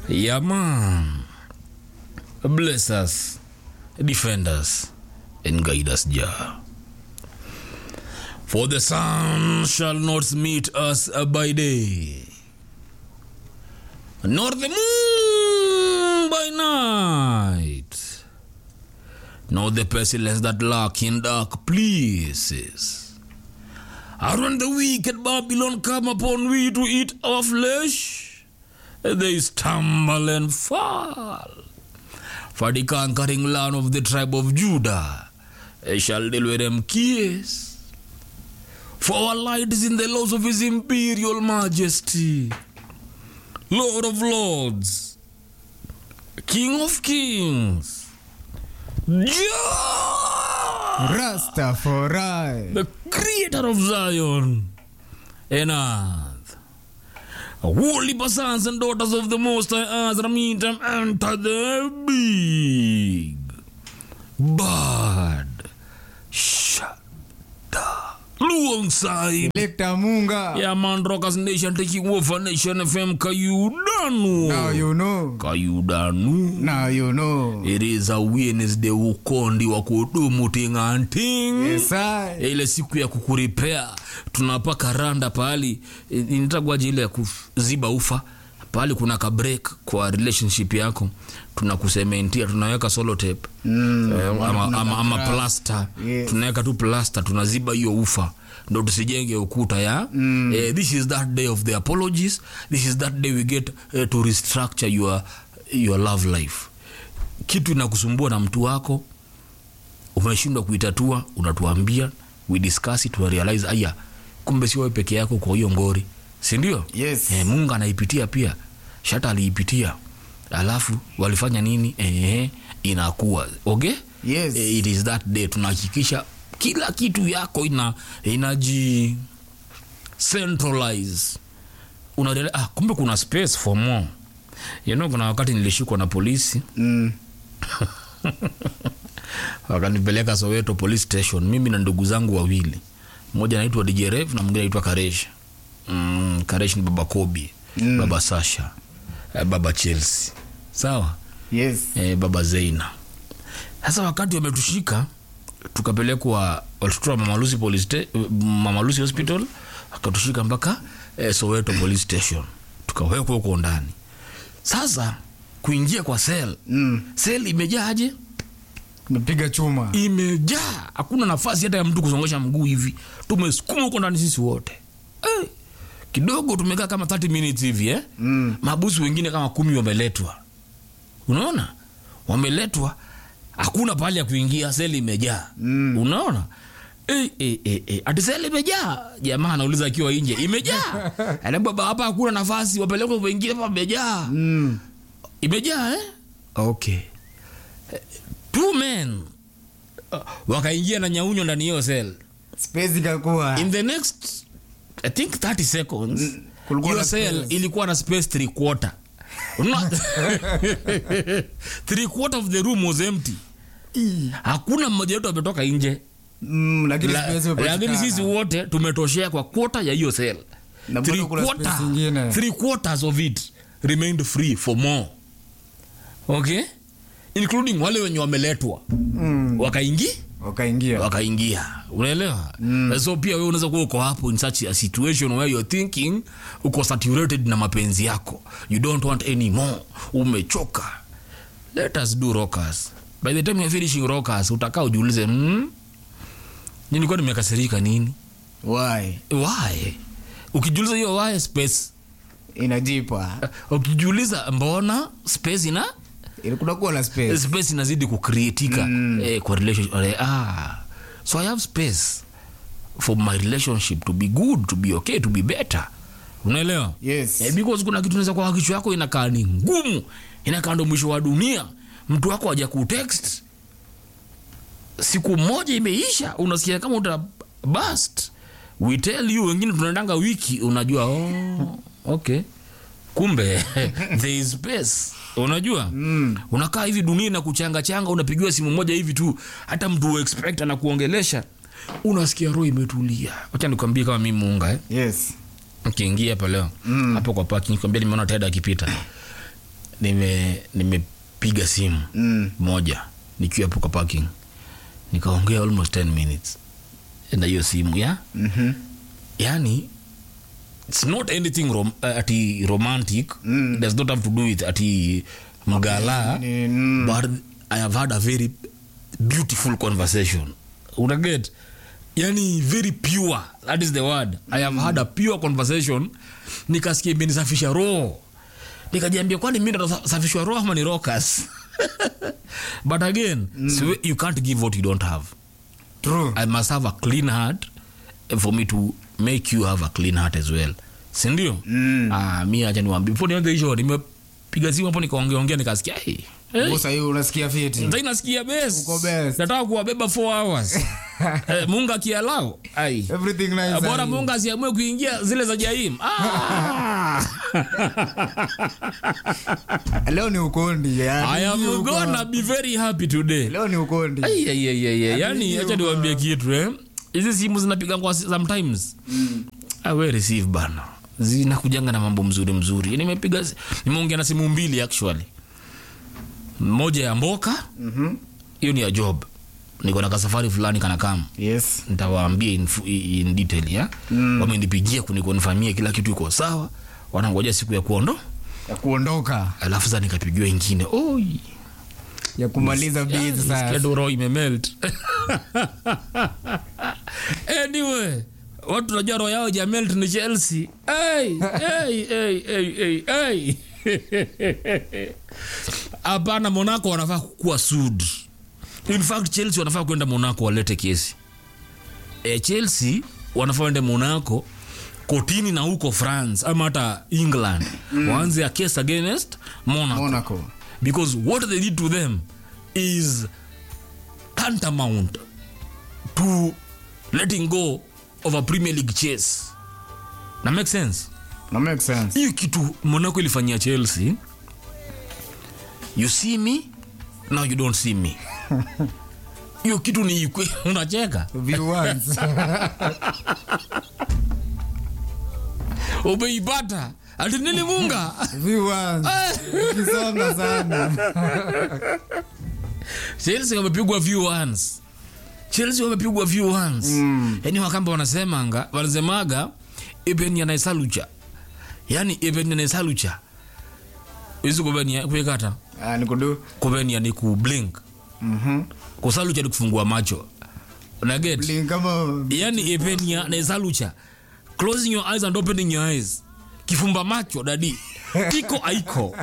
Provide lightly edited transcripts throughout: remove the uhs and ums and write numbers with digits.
Yeah, man. Bless us, defend us, and guide us, Jah. For the sun shall not meet us by day, nor the moon by night, nor the pestilence that lurk in dark places. And when the wicked Babylon come upon we to eat our flesh, they stumble and fall. For the conquering land of the tribe of Judah shall deal with them case. For our light is in the laws of his imperial majesty, Lord of lords, King of kings, Jah, Rastafari, the creator of Zion and earth. Holy sons and daughters of the Most High Ezra meantime enter the big bad shada alongside Selector Munga. yeah man, Rockers Nation taking over Nation FM. Kayudanu. Now you know. Kayudanu. Now you know. It is a Wednesday ukondi wa kudumu tinganting. Yes, I. Ile siku ya kukuripea tunapaka randa pahali inatagwa ile ya kuziba ufa pahali kuna ka break kwa relationship yako, tunakusementia, tunaweka solo tape ama plaster. Yes. Tunaweka tu plaster, tunaziba hiyo ufa ndo tusijenge ukuta ya this is that day of the apologies. This is that day we get to restructure your love life. Kitu inakusumbua na mtu wako umeshindwa kuitatua, unatuambia, we discuss it, we realize aya kumbe sio wewe peke yako kwa hiyo ngori, si ndio? Yes. Mungu anaipitia pia, Shata aliipitia, alafu walifanya nini? Inakuwa okay. Yes. It is that day tunahakikisha kila kitu yako inaji centralize. Unaelewa kumbe kuna space for more. You know, kuna wakati nilishikwa na polisi wakanipeleka Soweto police station, mimi na ndugu zangu wawili, mmoja anaitwa DJ Rev na mwingine anaitwa Karesh. Karesh ni baba Kobe, baba Sasha, baba Chelsea, sawa? Yes. Baba Zeina. Sasa wakati wametushika tukapelekwa watoto wa Mama Lucy Hospital, akatushika mpaka Soweto police station, tukawekwa huko ndani. Sasa kuingia kwa cell, cell imejaa aje? Nipiga chuma. Imejaa, hakuna nafasi hata ya mtu kusongesha mguu hivi. Tumesukuma huko ndani sisi wote. Kidogo tumekaa kama 30 minutes hivi Mabusu wengine kama 10 wameletwa. Unaona? Wameletwa, hakuna pale ya kuingia, seli imejaa. Unaona? Ati seli imejaa. Jamaa anauliza akiwa nje, imejaa. Anaambia hapa hakuna nafasi, wapelekwe wengine hapa imejaa. Imejaa Okay. Two men wakaingia na nyaunyo ndani hiyo cell. Space ikakuwa. In the next I think 30 seconds hiyo cell ilikuwa na space 3/4. 3/4 of the room was empty. Hakuna mmoja wetu ametoka nje. Lakini sisi wote tumetoshea kwa quarter ya hiyo cell. 3/4 of it remained free for more. Okay? Including wale wenye wameletwa. Wakaingia. Unaelewa? So pia wewe unaweza kuwa uko hapo in such a situation where you're thinking uko saturated na mapenzi yako. You don't want any more. Umechoka. Let us do Rockers. By the time you're finishing Rockers, utakaa ujiulize, nilikuwa nimekasirika nini? Why? Ukijiuliza hiyo why, space inajipa. Ukijiuliza mbona, space ilikuwa kuwa na space. Space inazidi kucreatika kwa relationship. So I have space for my relationship to be good, to be okay, to be better. Unaelewa? Yes. Because kuna kitu unaweza kwa kichwa yako inakaa ni ngumu, inakaa ndo mwisho wa dunia. Mtu wako haja kutext, siku moja imeisha, unasikia kama uta bust. We tell you, wengine tunaendanga wiki, unajua okay. Kumbe there is space. Unajua? Unakaa hivi dunia na kuchanga, unapigiwa simu moja hivi tu, hata mtu expect na kuongelesha, unasikia roho imetulia. Acha nikwambie kama mimi Munga Yes. Ukiingia hapa leo hapo kwa parking, nikwambia nimeona Ted akipita. nimepiga simu moja nikiwa hapo kwa parking, nikaongea almost 10 minutes na hiyo simu ya yani it's not anything ati romantic, does not have to do with ati mgala, but I have had a very beautiful conversation. Unaget? Yani very pure, that is the word. I have had a pure conversation. Nikasikia imenisafisha roho, nikajiambia kwani mimi ndo safishwa roho ama ni rockers? But again, so you can't give what you don't have. True. I must have a clean heart for me to make you have a clean heart as well. Sindio? Mimi acha niwaambie before nianze hiyo nimepiga simu hapo nikaongea nikasikia Bosa hiyo unasikia fiti. Ndio nasikia best. Uko best. Nataka kuwabeba 4 hours. Mungu akialao. Everything nice. Bora Mungu asiamue kuingia zile za Jaim. Leo ni ukondi yani. I am gonna be very happy today. Leo ni ukondi. Yani acha niwaambie kitu hizi simu zinapiga kwa sometimes. We receive bana. Zinakujanga na mambo mzuri. Nimeongea na simu mbili actually. Moja ya mboka, hiyo ni ya job. Niko na kasafari fulani kana kama. Yes. Nitawaambia in detail ya. Wamenipigia kunikonfirmia kila kitu iko sawa. Wanangoja siku ya kuondoka. Alafu sasa nikapigiwa ingine. Ya kumaliza busy sasa. Schedule imemelt. Anyway, watu tunajua roho yao ja melt ni Chelsea. Hey. Hapana, Monaco wanafaa kuwa sued. In fact, Chelsea wanafaa kwenda Monaco walete kesi. Chelsea wanafaa kwenda Monaco kotini na huko France ama hata England. Waanze a case against Monaco. Because what they did to them is tantamount to letting go of a Premier League chase. Na make sense? Hiyo kitu Monaco ilifanyia Chelsea. You see me, now you don't see me. Hiyo kitu ni unacheka. Viewers. Umeipata? Ati nini Munga? Viewers. Kisonga sana. Chelsea wamepigwa view once. Yani wakamba wanasemaga Eben ya Naisalucha. Yani Eben ya Naisalucha. Hizo kubenia kuwekata. Nikudu. Kubenia ni kublink. Kusalucha ni kufungua macho. Una get? Blink kama yani Eben ya Naisalucha. Closing your eyes and opening your eyes. Kifumba macho dadi. Iko aiko.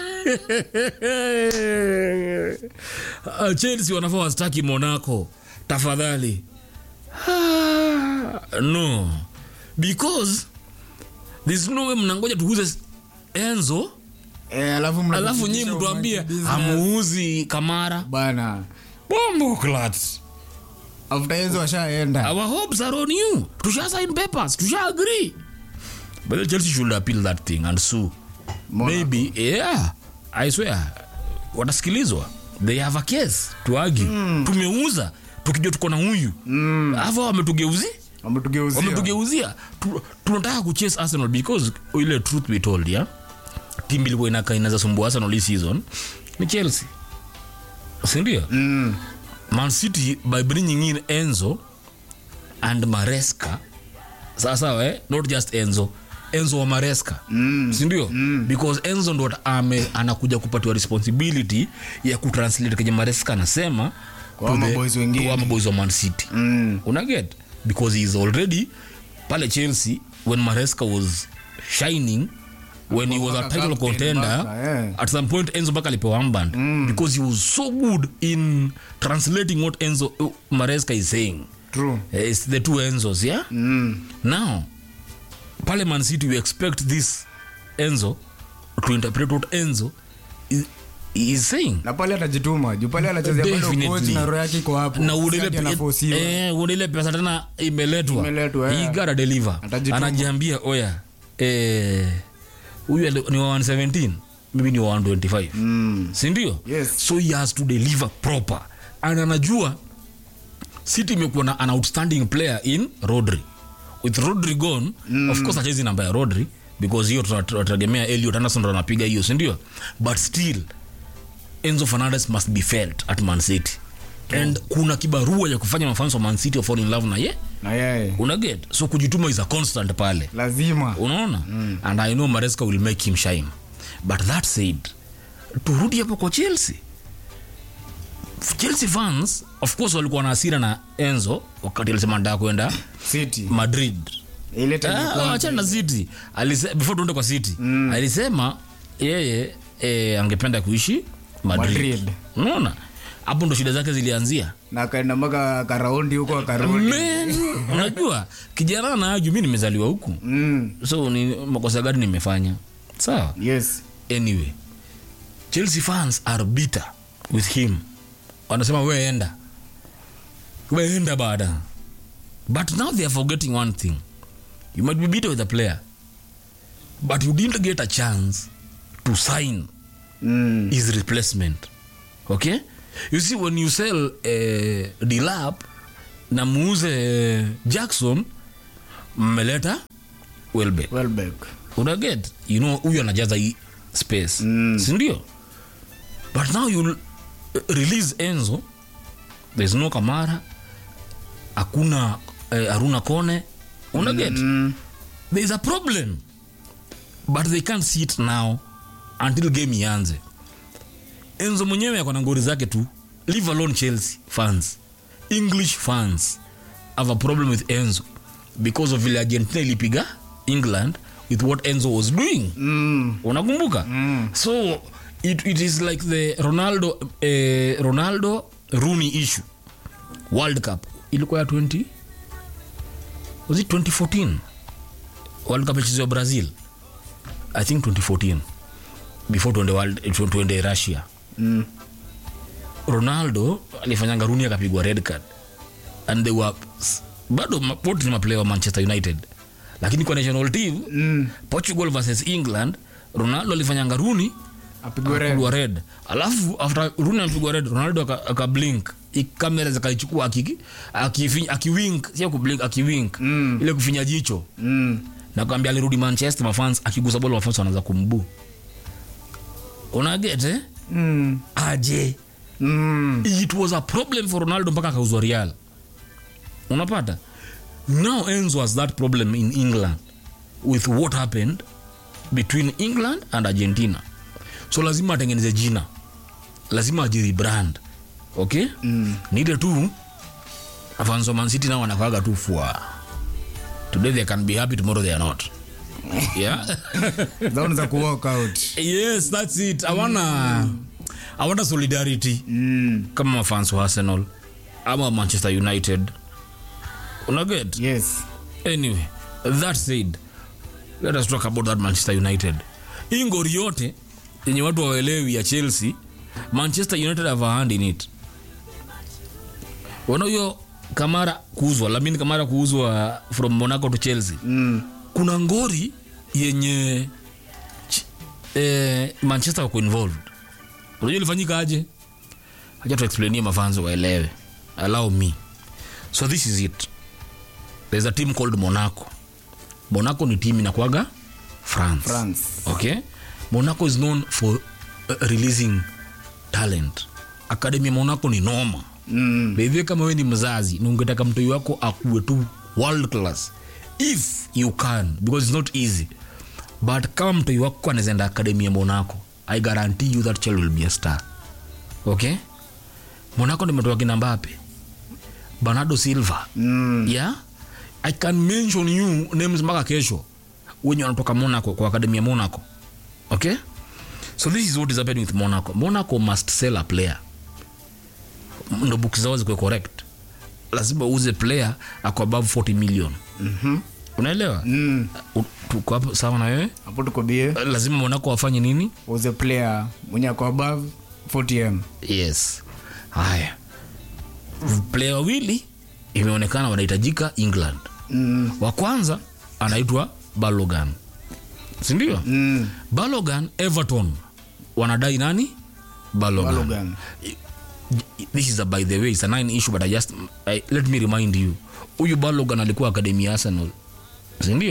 Chelsea wanafaa wastaki Monaco. Tafadhali. No. Because there's no way mnangoja tuuze Enzo. Alafu nyinyi mtuambie hamuuzi Kamara. Bana. Bombo clat. After Enzo washaenda. Our hopes are on you. Tusha sign papers. Tusha agree. But Chelsea should appeal that thing and sue. Monaco. Maybe, I swear. Watasikilizwa. They have a case to argue. Tumeuza. Tukijua tuko na huyu. Hapo wametugeuzia. Tunataka kuchase Arsenal because ile truth we told ya. Timu ilikuwa inaweza sumbua Arsenal this season ni Chelsea. Sindio? Man City by bringing in Enzo and Maresca. Sasa not just Enzo wa Maresca. Sindio? Because Enzo ndo anakuja kupatiwa responsibility ya kutranslate kwenye Maresca anasema kwa maboys wa Man City. Una get? Because he is already pale Chelsea when Maresca was shining, when he was a title contender. At some point Enzo baka alipewa armband because he was so good in translating what Maresca is saying. True. It's the two Enzos, yeah? Now pale Man City we expect this Enzo to interpret what Enzo is saying. Na pale atajituma. Juu pale anachezea bado coach na roho yake iko hapo. Na udele pesa tena imeletwa. He gotta deliver. Anajiambia huyu ni wa 117, maybe ni wa 125. Sindio? Yes. So he has to deliver proper. And anajua City imekuwa na an outstanding player in Rodri. With Rodri gone, of course achezi namba ya Rodri, because hiyo tunategemea Elliot Anderson ndo anapiga hiyo, si ndio? But still Enzo Fernandez must be felt at Man City. And kuna kibarua ya kufanya mafans wa Man City fall in love na yeye. Una get? So kujituma is a constant pale. Lazima. Unaona? And I know Maresca will make him shine. But that said, turudi hapo kwa Chelsea fans of course walikuwa na hasira na Enzo wakati alisema ndio kwenda City Madrid. Ile acha na City alisema before tuende kwa City alisema yeye angependa kuishi Madrid. Unaona? Hapo ndo shida zake zilianzia. Na kaenda mpaka karaundi huko akarudi. Unajua kijana na aju mimi nimezaliwa huku. So ni makosa gani nimefanya? Sawa? Yes. Anyway, Chelsea fans are bitter with him. Wanasema wewe enda baada. But now they are forgetting one thing. You might be bitter with the player, but you didn't get a chance to sign his replacement. Okay? You see, when you sell Delap na muuze Jackson, mmeleta Welbeck. Una get? You know, huyu anajaza hii space. Si ndio? But now you release Enzo. There's no Kamara. Hakuna Aruna Kone. Una get? There's a problem. But they can't see it now until game ianze. Enzo mwenyewe akona ngori zake tu. Leave alone Chelsea fans. English fans have a problem with Enzo because of vile Argentina ilipiga England with what Enzo was doing. Unakumbuka? So it is like the Ronaldo Rooney issue. World Cup ilikuwa ya 2014 World Cup ichezwa Brazil. I think 2014 before tuende Russia. Ronaldo alifanyanga Rooney akapigwa red card and they were bado wote ni maplayer wa Manchester United, lakini kwa national team Portugal versus England Ronaldo alifanyanga Rooney apigwa red. Alafu after Rooney apigwa red Ronaldo akablink, kamera zakaichukua akiwink, sio kublink, akiwink ile kufinya jicho na kwambia alirudi Manchester, mafans akigusa ball mafans wanaanza kumbu. Una get aje. It was a problem for Ronaldo mpaka akauzwa Real. Unapata? Now Enzo has that problem in England with what happened between England and Argentina. So lazima atengeneze jina. Lazima ajirebrand. Okay? Needed to fans of Man City now wanakaga tu fua. Today they can be happy, tomorrow they are not. Yeah? Don't za walk out. Yes, that's it. I want solidarity. Kama fans wa Arsenal ama Manchester United. Una get? Yes. Anyway, that said, let us talk about that Manchester United. Ingori yote yenye watu waelewi ya Chelsea, Manchester United have a hand in it. Wanayo Kamara kuuzwa, Lamine Kamara kuuzwa from Monaco to Chelsea. Kuna ngori yenye Manchester wako involved. Unajua ilifanyika aje? Acha tu explainia mafanzo waelewe. Allow me. So this is it. There's a team called Monaco. Monaco ni team inakuaga France. Okay? Monaco is known for releasing talent. Academy Monaco ni noma. Bebe kama wewe ni mzazi, na ungetaka mtoto wako akuwe tu world class. If you can, because it's not easy. But kama mtoto wako anaenda Academy ya Monaco, I guarantee you that child will be a star. Okay? Monaco nimetoa kina Mbappe, Bernardo Silva. Yeah? I can mention you names mpaka kesho wenye wanatoka Monaco kwa Academy ya Monaco. Okay? So this is what is happening with Monaco. Monaco must sell a player. Ndo books zao ziko correct. Lazima uuze player ako above 40 million. Unaelewa? Tuko hapo sawa na wewe? Hapo tuko bie. Lazima Monaco wafanye nini? Uuze player mwenye ako above 40M. Yes. Haya. Player wawili imeonekana wanahitajika England. Wa kwanza anaitwa Balogun. Si ndio? Balogun, Everton wanadai nani? Balogun. This is by the way, it's a 9 issue, but let me remind you. Huyu Balogun alikuwa Academy Arsenal. Si ndio?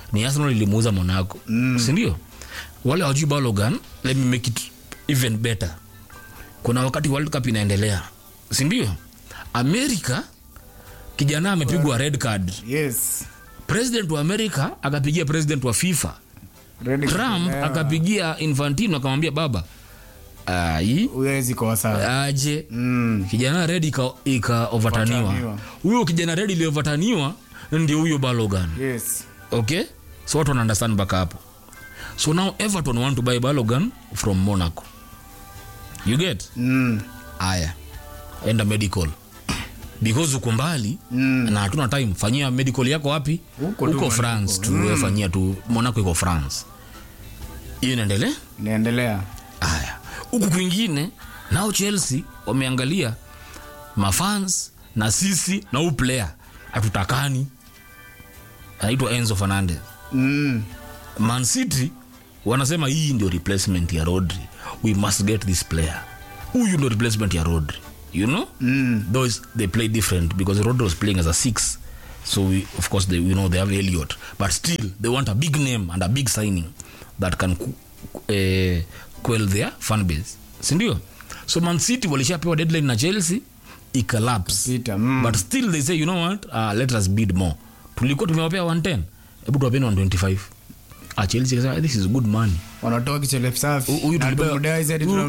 ni Arsenal ilimuuza Monaco. Si ndio? Wale hawajui Balogun, let me make it even better. Kuna wakati World Cup inaendelea. Si ndio? America kijana amepigwa red card. Yes. President wa America akapigia president wa FIFA. Trump akapigia Infantino akamwambia baba uwezi kosa aje kijana red ika overtaniwa. Huyo kijana red ile overtaniwa ndio huyo Balogun. Yes. Okay? So what understand back hapo. So now Everton want to buy Balogun from Monaco. You get? Aya. Enda medical. Because uko mbali na hatuna time, fanyia medical yako wapi? Uko France tu fanyia tu. Monaco iko France. Hiyo inaendelea? Aya. Huku kwingine nao Chelsea wameangalia mafans na sisi na u player hatutakani. Anaitwa Enzo Fernandez. Man City wanasema hii ndio replacement ya Rodri. We must get this player. Huyu ndio replacement ya Rodri. You know? Those they play different because Rodri was playing as a 6. So of course they they have Elliot, but still they want a big name and a big signing that can quell their fan base. Sindio? So Man City walishapewa deadline na Chelsea collapse. But still they say you know what? Let us bid more. Tulikuwa tumewapea 110. Hebu tuwapeni 125. Chelsea says this is good money. Wanatoa kichele safi. Huyu tulibuy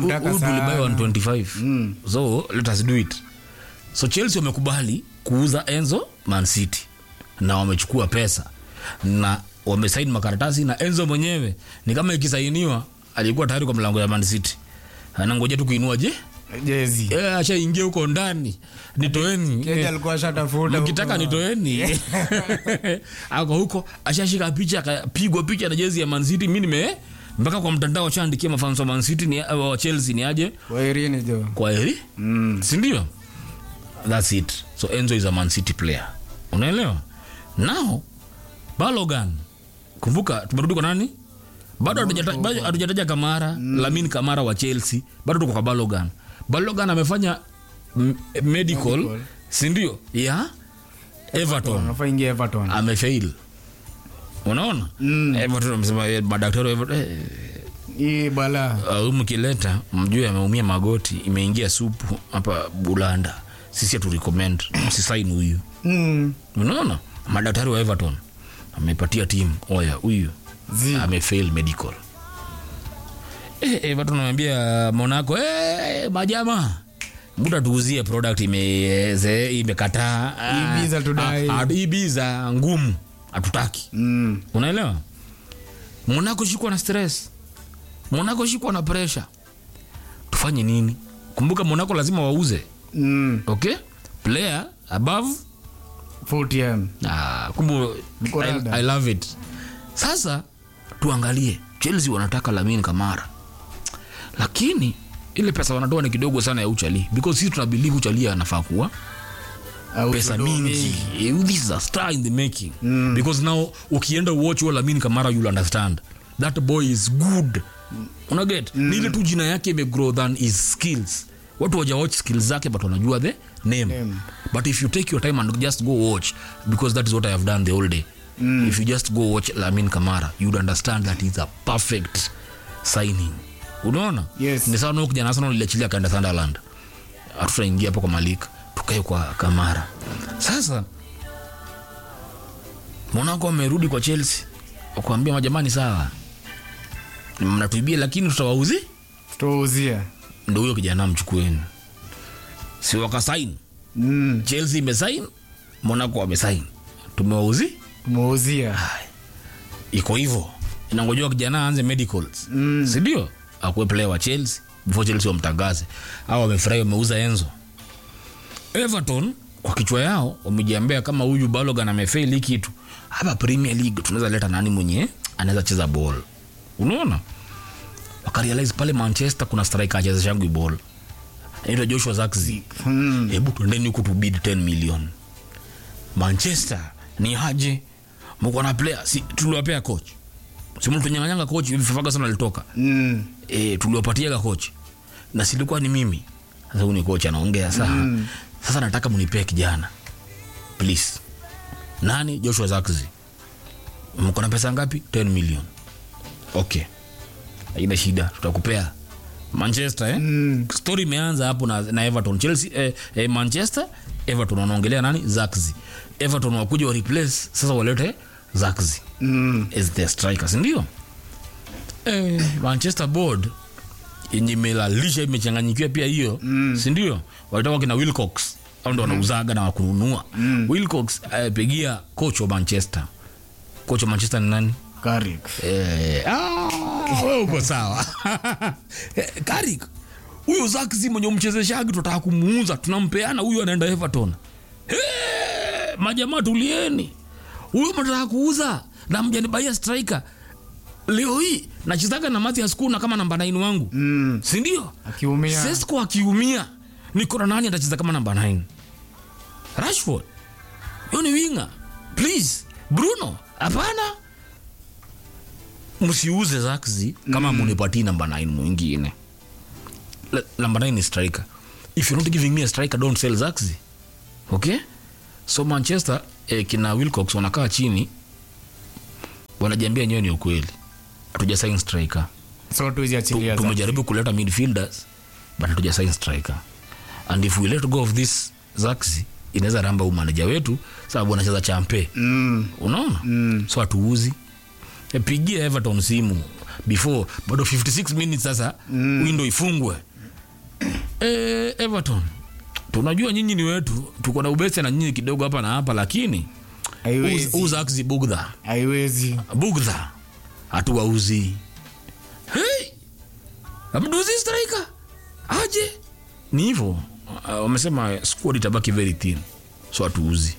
125. So let us do it. So Chelsea wamekubali kuuza Enzo Man City. Na wamechukua pesa. Na wamesaini makaratasi na Enzo mwenyewe ni kama ikisainiwa alikuwa tayari kwa mlango ya Man City. Anangoja tu kuinua jezi. Acha ingie huko ndani. Nitoeni. Kenya alikuwa ashatafuta. Mkitaka nitoeni. Ako huko ashashika picha akapigwa picha na jezi ya Man City. Mimi mpaka kwa mtandao achaandikia mafans wa Man City ni wa Chelsea ni aje? Kwaherini jo. Kwaheri? Si ndio? That's it. So Enzo is a Man City player. Unaelewa? Now Balogun. Kumbuka tumerudi kwa nani? Bado hatujataja Kamara, Lamine Kamara wa Chelsea. Bado tuko kwa Balogun. Balogun amefanya medical, si ndio? Everton. Anafaingia Everton. Amefail. Unaona? Everton amesema madaktari hii bala. Mkileta mjue ameumia magoti, imeingia supu hapa Bulanda. Sisi hatu recommend msisign huyu. Unaona? Madaktari wa Everton amepatia timu oya huyu amefail medical. Everton anamwambia Monaco majama muda tuuzie product imekataa. Ibiza tudai. Ibiza ngumu hatutaki. Unaelewa? Monaco shikwa na stress. Monaco shikwa na pressure. Tufanye nini? Kumbuka Monaco lazima wauze. Okay? Player above 40M. I love it. Sasa tuangalie Chelsea wanataka Lamine Kamara. Lakini ile pesa wanatoa ni kidogo sana ya Uchali because sisi tunabelieve Uchali anafaa kuwa pesa mingi. This is a star in the making. Because now ukienda watch Lamine Kamara you'll understand that boy is good. Unaget? Ni ile tu jina yake imegrow than his skills. Watu waja watch skills zake but wanajua the name. But if you take your time and just go watch, because that is what I have done the whole day. If you just go watch Lamine Kamara, you'd understand that he's a perfect signing. Unaona? Yes. Ni sawa na kijana Arsenal iliachilia kaenda Sunderland. Atutaingia hapo kwa Malik, tukae kwa Kamara. Sasa Monaco amerudi kwa Chelsea. Wakuambia majamani sawa. Mnatuibia lakini tutawauzia. Ndio huyo kijana mchukueni. Si wakasign. Chelsea imesign, Monaco wamesign. Tumewauzia. Iko hivyo. Inangojea kijana aanze medicals. Si ndio? Akuwe player wa Chelsea, before Chelsea wamtangaze. Hao wamefurahi wameuza Enzo. Everton kwa kichwa yao wamejiambia kama huyu Balogun amefail kitu. Hapa Premier League tunaweza leta nani mwenye anaweza cheza ball. Unaona? Wakarealize pale Manchester kuna striker acheza shangu ball. Anaitwa Joshua Zirkzee. Hebu tuendeni huko to bid 10 million. Manchester ni haje? Mko na player, si tuliwapea coach. Si mtu nyang'anyanga coach hivi Ferguson alitoka. Tuliwapatia coach. Na silikuwa ni mimi. Sasa huyu ni coach anaongea sana. Sasa nataka mnipe kijana. Please. Nani? Joshua Zirkzee. mko na pesa ngapi? 10 million. Okay, haina shida, tutakupea. Manchester story imeanza hapo na Everton. Chelsea Manchester, Everton wanaongelea nani? Zaxi. Everton wakuja wa replace, sasa walete Zaxi as the strikers, ndio Manchester board yenye melalisha imechanganyikiwa pia hiyo, si ndio? Walitaka kina Wilcox au ndo wanauzaga na wakununua. Wilcox pigia coach wa Manchester. Coach wa Manchester ni nani? Carrick. Wewe uko sawa. Carrick. Huyo Zaxi mwenye mchezeshaji tutataka kumuuza, tunampeana huyo anaenda Everton. Majamaa tulieni. Huyo mnataka kuuza na mjanibaia striker. Leo hii nachizaga na Matthias Kuna kama namba 9 wangu. Si ndio? Akiumia. Sesko akiumia. Niko na nani atacheza kama namba 9? Rashford. Yeye ni winger. Please. Bruno. Hapana. Msiuze Zaxi kama munipatie namba 9 mwingine. Namba 9 ni striker. If you're not giving me a striker, don't sell Zaxi. Okay? So Manchester kina Wilcox wanakaa chini wanajiambia nyewe ni ukweli. Hatuja sign striker. So tuziachilia. Tumejaribu kuleta midfielders but hatuja sign striker. And if we let go of this Zaxi, inaweza ramba manager wetu sababu anacheza champe. Unaona? So atuuzi. Pigia Everton simu before bado 56 minutes sasa window ifungwe. Everton, tunajua nyinyi ni wetu, tuko na ubese na nyinyi kidogo hapa na hapa, lakini Zaxi bugdha. Haiwezi. Bugdha. Hatuwauzi. Hey! Amduzi striker. Aje. Ni hivyo. Wamesema squad itabaki very thin. So hatuuzi.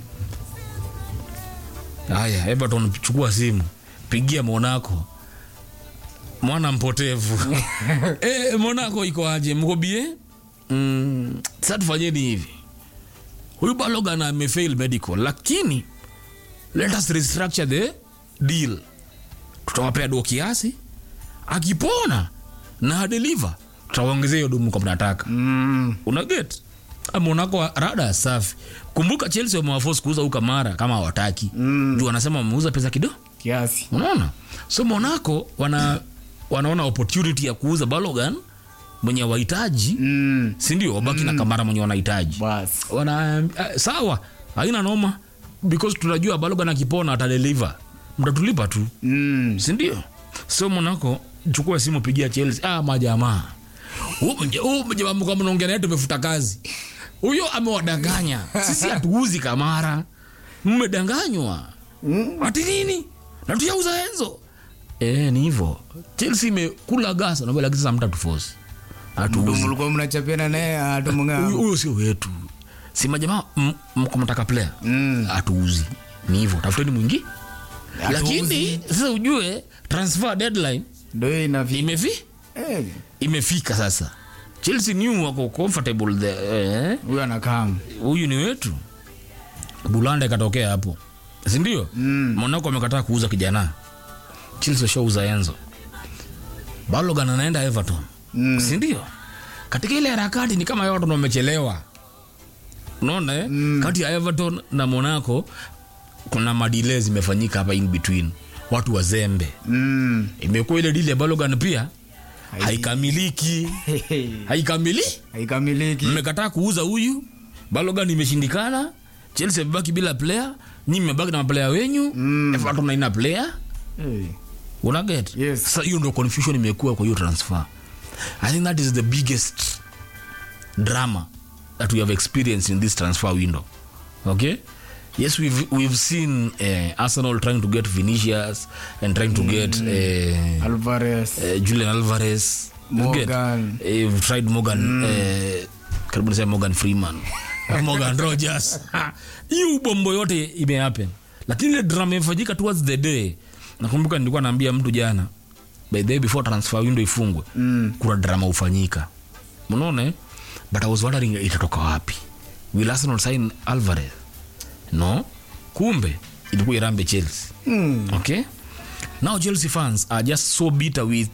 Haya, Everton chukua simu. Pigia Monaco. Mwana mpotevu. Monaco iko aje? Mko bie? Sasa tufanyeni hivi. Huyu Balogun amefail medical, lakini let us restructure the deal. Tutawapea do kiasi. Akipona na deliver, tutaongezea hiyo dumu kwa mnataka. Una get? Monaco rada safi. Kumbuka Chelsea wamewaforce kuuza huko Kamara kama hawataki. Ndio wanasema wameuza pesa kidogo kiasi. Unaona? So Monaco wanaona opportunity ya kuuza Balogun mwenye wahitaji, si ndio? Wabaki na Kamara mwenye wanahitaji. Bas. Sawa, haina noma because tunajua Balogun akipona atadeliver. Mtatulipa tu. Si ndio? So Monaco chukua simu pigia Chelsea. Majamaa. Mjamaa kama mnaongea naye tumefuta kazi. Huyo amewadanganya. Sisi hatuuzi Kamara. Mmedanganywa. Ati nini? Na tuyauza Enzo. Ni hivyo. Chelsea imekula gasa na bila kisa mtatuforce. Hatuuzi. Mlikuwa mnachapiana naye atomunga. Huyo sio wetu. Si majamaa mko mtaka player. Hatuuzi. Ni hivyo. Tafuteni mwingi. Lakini sasa ujue transfer deadline ndio imefika sasa. Chelsea new wako comfortable there. Huyu anakaa. Huyu ni wetu. Bulanda ikatokea hapo. Si ndio? Monaco amekataa kuuza kijana. Chelsea shauza Enzo. Balogun anaenda Everton. Si ndio? Katika ile harakati ni kama Everton wamechelewa. Unaona kati ya Everton na Monaco kuna madelays zimefanyika hapa in between. Watu wazembe. Imekuwa ile deal ya Balogun pia haikamiliki. Haikamiliki. Mmekataa kuuza huyu. Balogun imeshindikana. Chelsea imebaki bila player. Nyinyi mmebaki na player wenyu. Everton haina player. Una get? Yes. Sasa hiyo ndio confusion imekuwa kwa hiyo transfer. I think that is the biggest drama that we have experienced in this transfer window. Okay? Yes, we've seen Arsenal trying to get Vinicius and trying to get Alvarez, Julian Alvarez, Morgan. We've tried Morgan, karibu say Morgan Freeman, Morgan Rogers. Hiyo bombo yote imehappen. Lakini ile drama imefanyika towards the day. Nakumbuka nilikuwa naambia mtu jana, by the day before transfer window ifungwe, kuna drama ufanyika. Unaona? But I was wondering itatoka wapi. Will Arsenal sign Alvarez? No. Kumbe ilikuwa irambe Chelsea. Okay? Now Chelsea fans are just so bitter with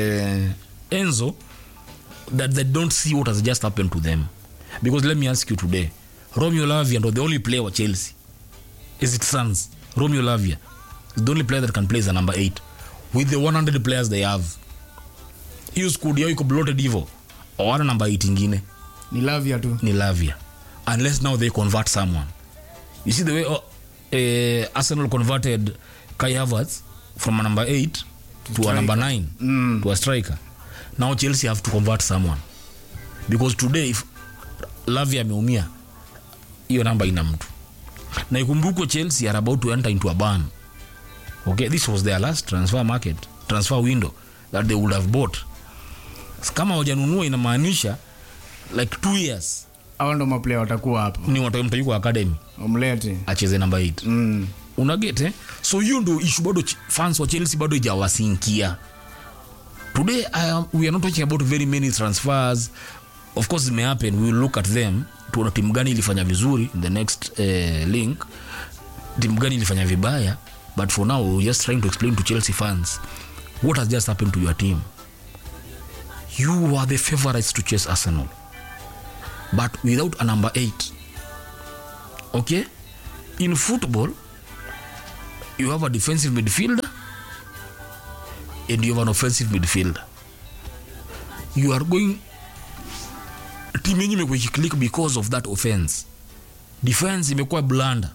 Enzo that they don't see what has just happened to them. Because let me ask you today, Romeo Lavia, the only player of Chelsea, is it Sons? Romeo Lavia is the only player that can play as a number 8 with the 100 players they have. Hiyo squad yao iko bloated hivyo. Hawana number 8 ingine. Ni Lavia tu. Ni Lavia. Unless now they convert someone. You see the way Arsenal converted Kai Havertz from a number 8 to a number 9 to a striker. Now Chelsea have to convert someone. Because today if Lavia ameumia, hiyo namba ina mtu. Na ikumbuko Chelsea are about to enter into a ban. Okay, this was their last transfer window that they would have bought. Kama wajanunua inamaanisha like 2 years. Hao ndo maplayer watakuwa hapo. Ni watu yuko academy. Omlete. Acheze number 8. Unaget So hiyo ndo issue bado fans wa Chelsea bado hajawasinkia. Today we are not talking about very many transfers. Of course it may happen, we will look at them. Tuona timu gani ilifanya vizuri in the next link. Timu gani ilifanya vibaya. But for now we're just trying to explain to Chelsea fans what has just happened to your team. You are the favorites to chase Arsenal, but without a number 8. Okay? In football, you have a defensive midfielder and you have an offensive midfielder. You are going... Team yenyu imekuwa ikiclick because of that offense. Defense imekuwa blunder.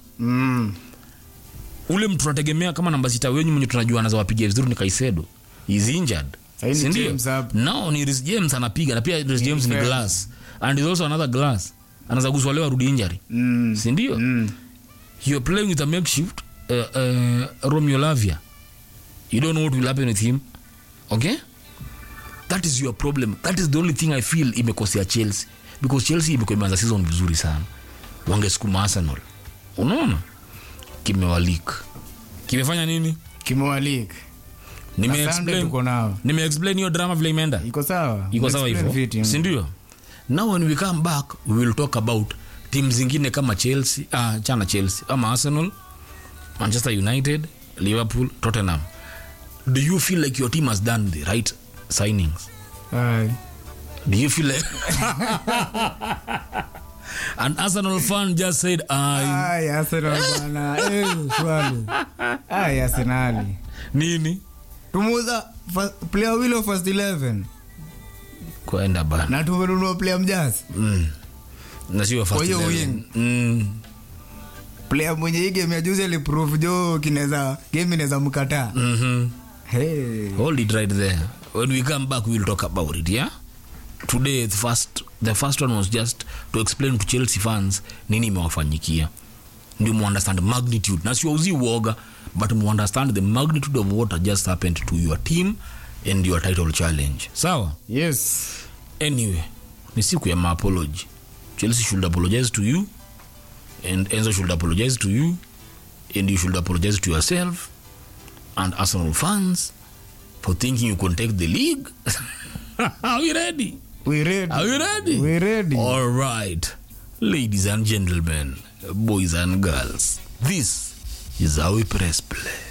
Ule mtu tunategemea kama namba 6 wenyu mwenye tunajua anaweza wapiga vizuri ni Caicedo. He's injured. Now ni Reece James anapiga na pia Reece James ni glass. And is also another glass. Anaweza kuzwalewa rudi injury. Si ndio? You're playing with a makeshift Romeo Lavia. You don't know what will happen with him. Okay? That is your problem. That is the only thing I feel imekosea Chelsea. Because Chelsea imekuwa imeanza season vizuri sana. Wangesukuma Arsenal. Unaona? Kimewalik. Kimefanya nini? Kimewalik. Nime-explain hiyo drama vile imeenda. Iko sawa. Iko sawa hivyo. Si ndio? Now when we come back, we will talk about teams zingine kama Chelsea, Chelsea, ama Arsenal, Manchester United, Liverpool, Tottenham. Do you feel like your team has done the right signings? Do you feel like... An Arsenal fan just said, Arsenal bana. Swali. Arsenal. Nini? Tumuza player wheel first 11. Kwenda bana. Na tumenunua player mjazi. Na sio first 11. Player mwenye hii game ya juzi aliprove game inaweza mkataa. Hey. Hold it right there. When we come back, we will talk about it, yeah? Today, the first one was just to explain to Chelsea fans nini imewafanyikia. Ndio mu understand magnitude. Na sio uzi uoga, but mu understand the magnitude of what just happened to your team and your title challenge. Sawa? Yes. Anyway, ni siku ya apology. Chelsea should apologize to you, and Enzo should apologize to you, and you should apologize to yourself and Arsenal fans for thinking you could take the league. Are we ready? We ready. Are you ready? We ready. All right. Ladies and gentlemen, boys and girls, this is how we press play.